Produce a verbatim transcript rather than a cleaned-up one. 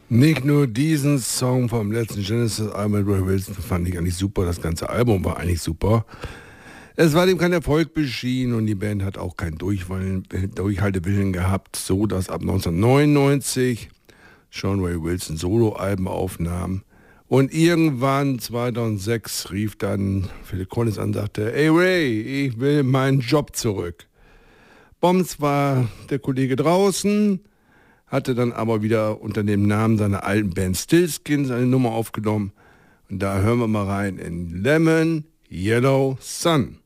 Nicht nur diesen Song vom letzten Genesis-Album mit Ray Wilson fand ich eigentlich super, das ganze Album war eigentlich super. Es war dem kein Erfolg beschieden und die Band hat auch keinen Durchhaltewillen gehabt, so dass ab neunzehnhundertneunundneunzig Sean Ray Wilson Soloalben aufnahm. Und irgendwann zweitausendsechs rief dann Phil Collins an und sagte, ey Ray, ich will meinen Job zurück. Bombs war der Kollege draußen, hatte dann aber wieder unter dem Namen seiner alten Band Stillskin seine Nummer aufgenommen. Und da hören wir mal rein in Lemon Yellow Sun.